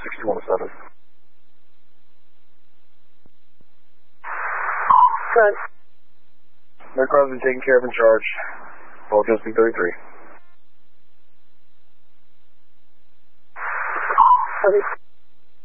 6107. Front. Aircraft has been taken care of in charge. All Justin 33. Copy.